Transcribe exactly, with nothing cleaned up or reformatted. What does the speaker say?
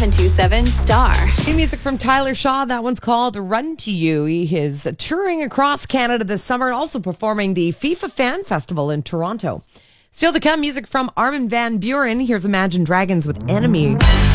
seven two seven star. New music from Tyler Shaw. That one's called Run to You. He is touring across Canada this summer and also performing the FIFA Fan Festival in Toronto. Still to come, music from Armin van Buuren. Here's Imagine Dragons with Enemy.